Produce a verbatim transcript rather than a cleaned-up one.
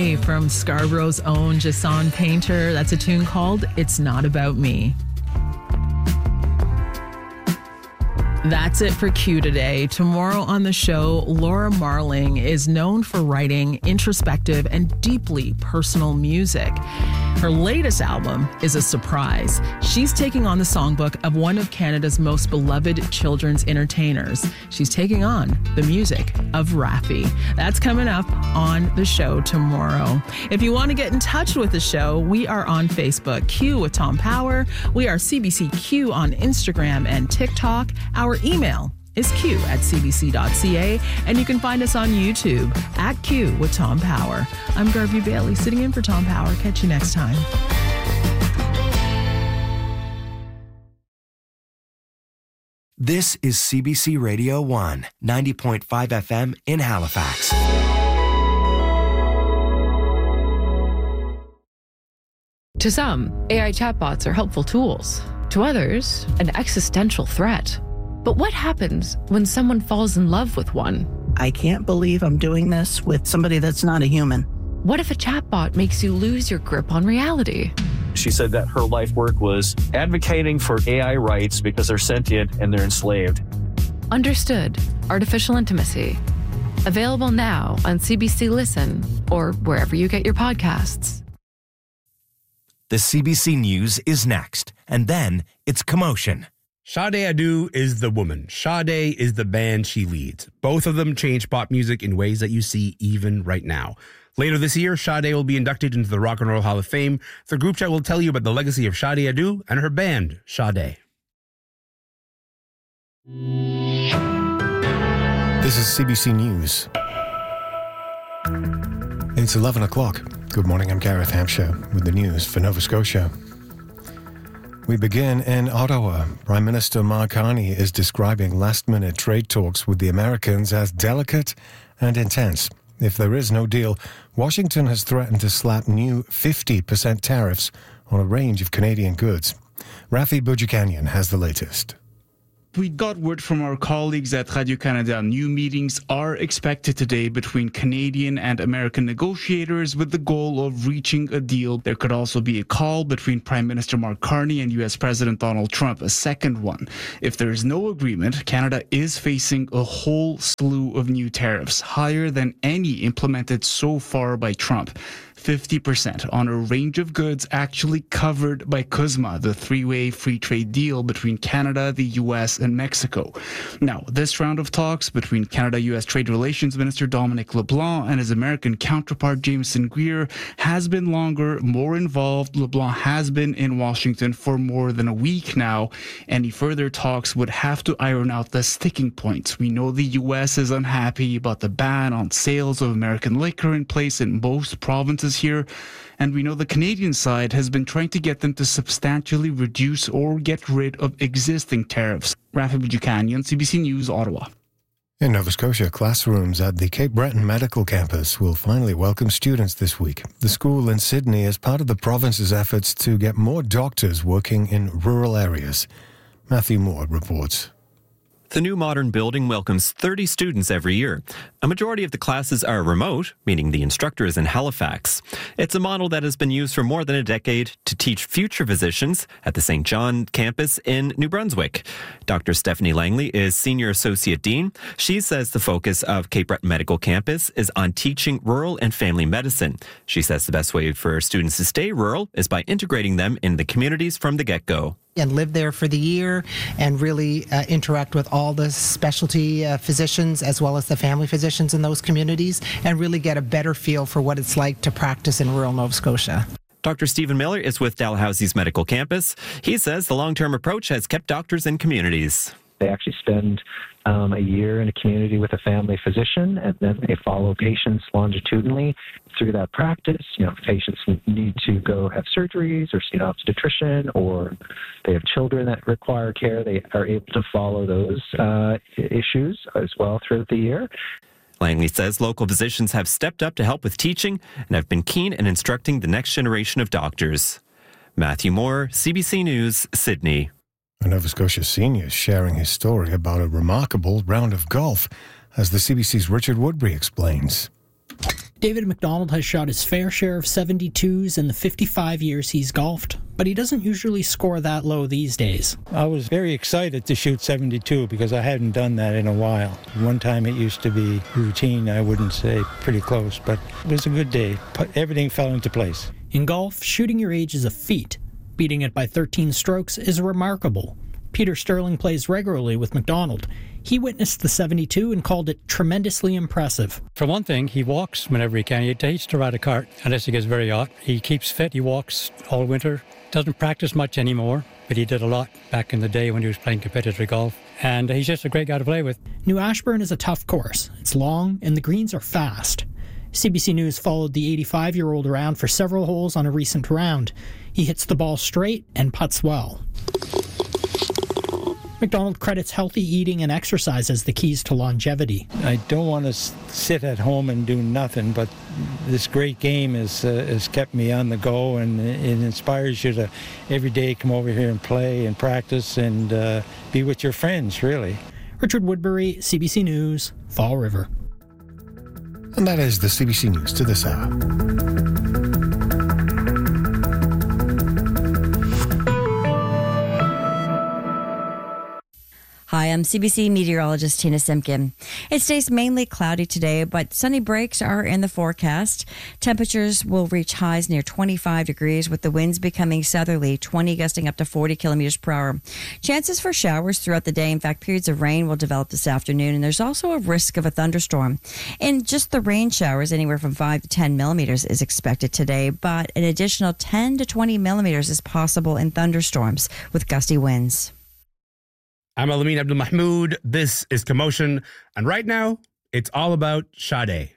Away from Scarborough's own Jason Painter. That's a tune called It's Not About Me. That's it for Q today. Tomorrow on the show, Laura Marling is known for writing introspective and deeply personal music. Her latest album is a surprise. She's taking on the songbook of one of Canada's most beloved children's entertainers. She's taking on the music of Raffi. That's coming up on the show tomorrow. If you want to get in touch with the show, we are on Facebook, Q with Tom Power. We are C B C Q on Instagram and TikTok. Our email is q at c b c dot c a, and you can find us on YouTube at Q with Tom Power. I'm Garvey Bailey, sitting in for Tom Power. Catch you next time. This is C B C Radio one, ninety point five F M in Halifax. To some, A I chatbots are helpful tools. To others, an existential threat. But what happens when someone falls in love with one? I can't believe I'm doing this with somebody that's not a human. What if a chatbot makes you lose your grip on reality? She said that her life work was advocating for A I rights because they're sentient and they're enslaved. Understood. Artificial Intimacy. Available now on C B C Listen or wherever you get your podcasts. The C B C News is next, and then it's Commotion. Sade Adu is the woman. Sade is the band she leads. Both of them change pop music in ways that you see even right now. Later this year, Sade will be inducted into the Rock and Roll Hall of Fame. The group chat will tell you about the legacy of Sade Adu and her band, Sade. This is C B C News. It's eleven o'clock. Good morning, I'm Gareth Hampshire with the news for Nova Scotia. We begin in Ottawa. Prime Minister Mark Carney is describing last-minute trade talks with the Americans as delicate and intense. If there is no deal, Washington has threatened to slap new fifty percent tariffs on a range of Canadian goods. Raffi Boudjikanian has the latest. We got word from our colleagues at Radio-Canada. New meetings are expected today between Canadian and American negotiators with the goal of reaching a deal. There could also be a call between Prime Minister Mark Carney and U S President Donald Trump, a second one. If there is no agreement, Canada is facing a whole slew of new tariffs, higher than any implemented so far by Trump. fifty percent on a range of goods actually covered by CUSMA, the three-way free trade deal between Canada, the U S, and Mexico. Now, this round of talks between Canada-U S Trade Relations Minister Dominic LeBlanc and his American counterpart Jameson Greer has been longer, more involved. LeBlanc has been in Washington for more than a week now. Any further talks would have to iron out the sticking points. We know the U S is unhappy about the ban on sales of American liquor in place in most provinces here, and we know the Canadian side has been trying to get them to substantially reduce or get rid of existing tariffs. Raffi Boudjikanian, C B C News, Ottawa. In Nova Scotia, classrooms at the Cape Breton Medical Campus will finally welcome students this week. The school in Sydney is part of the province's efforts to get more doctors working in rural areas. Matthew Moore reports. The new modern building welcomes thirty students every year. A majority of the classes are remote, meaning the instructor is in Halifax. It's a model that has been used for more than a decade to teach future physicians at the Saint John campus in New Brunswick. Doctor Stephanie Langley is Senior Associate Dean. She says the focus of Cape Breton Medical Campus is on teaching rural and family medicine. She says the best way for students to stay rural is by integrating them in the communities from the get-go. And live there for the year and really uh, interact with all the specialty uh, physicians as well as the family physicians in those communities and really get a better feel for what it's like to practice in rural Nova Scotia. Doctor Stephen Miller is with Dalhousie's Medical Campus. He says the long-term approach has kept doctors in communities. They actually spend um, a year in a community with a family physician, and then they follow patients longitudinally through that practice. You know, if patients need to go have surgeries or see an obstetrician, or they have children that require care, they are able to follow those uh, issues as well throughout the year. Langley says local physicians have stepped up to help with teaching and have been keen in instructing the next generation of doctors. Matthew Moore, C B C News, Sydney. A Nova Scotia senior is sharing his story about a remarkable round of golf, as the C B C's Richard Woodbury explains. David McDonald has shot his fair share of seventy-twos in the fifty-five years he's golfed, but he doesn't usually score that low these days. I was very excited to shoot seventy-two because I hadn't done that in a while. One time it used to be routine, I wouldn't say pretty close, but it was a good day. Everything fell into place. In golf, shooting your age is a feat. Beating it by thirteen strokes is remarkable. Peter Sterling plays regularly with McDonald. He witnessed the seventy-two and called it tremendously impressive. For one thing, he walks whenever he can. He hates to ride a cart unless it gets very hot. He keeps fit. He walks all winter. Doesn't practice much anymore, but he did a lot back in the day when he was playing competitive golf. And he's just a great guy to play with. New Ashburn is a tough course. It's long and the greens are fast. C B C News followed the eighty-five-year-old around for several holes on a recent round. He hits the ball straight and putts well. McDonald credits healthy eating and exercise as the keys to longevity. I don't want to sit at home and do nothing, but this great game has, uh, has kept me on the go, and it inspires you to every day come over here and play and practice and uh, be with your friends, really. Richard Woodbury, C B C News, Fall River. And that is the C B C News to this hour. Hi, I'm C B C meteorologist Tina Simpkin. It stays mainly cloudy today, but sunny breaks are in the forecast. Temperatures will reach highs near twenty-five degrees, with the winds becoming southerly, twenty gusting up to forty kilometers per hour. Chances for showers throughout the day. In fact, periods of rain will develop this afternoon, and there's also a risk of a thunderstorm. And just the rain showers, anywhere from five to ten millimeters is expected today, but an additional ten to twenty millimeters is possible in thunderstorms with gusty winds. I'm Alamin Abdul Mahmoud. This is Commotion. And right now, it's all about Sade.